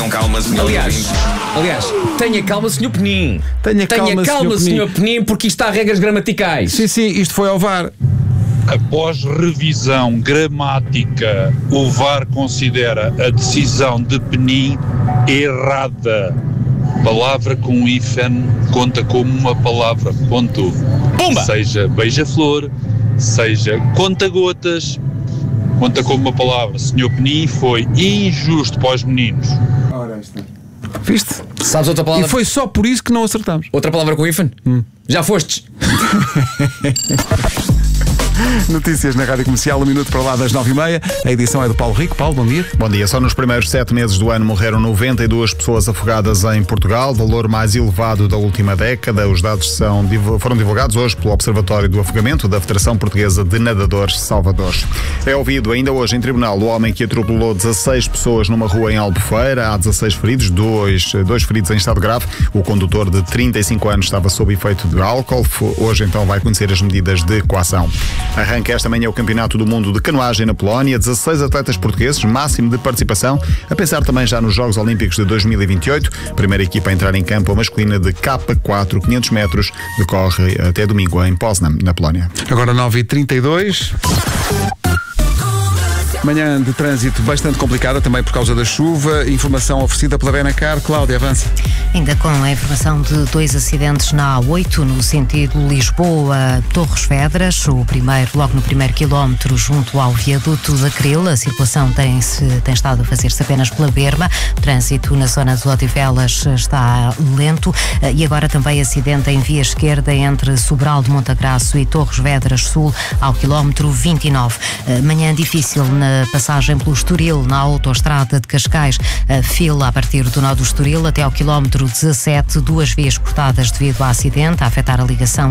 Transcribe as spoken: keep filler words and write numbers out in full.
Calma, senhor Aliás, aliás, tenha calma, senhor Penin. Tenha calma, tenha calma senhor Penin, porque isto há regras gramaticais. Sim, sim, isto foi ao V A R. Após revisão gramática, o V A R considera a decisão de Penin errada. Palavra com hífen conta como uma palavra, ponto. Pumba! Seja beija-flor, seja conta-gotas, conta como uma palavra. senhor Penin foi injusto para os meninos. Ora, está. Viste? Sabes outra palavra? E foi só por isso que não acertamos. Outra palavra com hífen? Hum. Já fostes? Notícias na Rádio Comercial, um minuto para lá das nove e meia. A edição é do Paulo Rico. Paulo, bom dia. Bom dia. Só nos primeiros sete meses do ano morreram noventa e duas pessoas afogadas em Portugal, valor mais elevado da última década. Os dados são, foram divulgados hoje pelo Observatório do Afogamento da Federação Portuguesa de Nadadores Salvador. É ouvido ainda hoje em tribunal o homem que atropelou dezasseis pessoas numa rua em Albufeira. Há dezasseis feridos, dois, dois feridos em estado grave. O condutor de trinta e cinco anos estava sob efeito de álcool. Hoje então vai conhecer as medidas de coação. Arranca esta manhã o Campeonato do Mundo de Canoagem na Polónia. dezasseis atletas portugueses, máximo de participação, a pensar também já nos Jogos Olímpicos de dois mil e vinte e oito. Primeira equipa a entrar em campo, a masculina de K quatro, quinhentos metros, decorre até domingo em Poznan, na Polónia. Agora nove e trinta e dois. Manhã de trânsito bastante complicada, também por causa da chuva. Informação oferecida pela Benacar. Cláudia, avança. Ainda com a informação de dois acidentes na A oito, no sentido Lisboa-Torres Vedras. O primeiro, logo no primeiro quilómetro, junto ao viaduto da Cril. A circulação tem, tem estado a fazer-se apenas pela berma. O trânsito na zona de Odivelas está lento. E agora também acidente em via esquerda entre Sobral de Montagraço e Torres Vedras Sul, ao quilómetro vinte e nove. Manhã difícil na passagem pelo Estoril, na autoestrada de Cascais. A fila a partir do nó do Estoril até ao quilómetro dezassete, duas vias cortadas devido ao acidente a afetar a ligação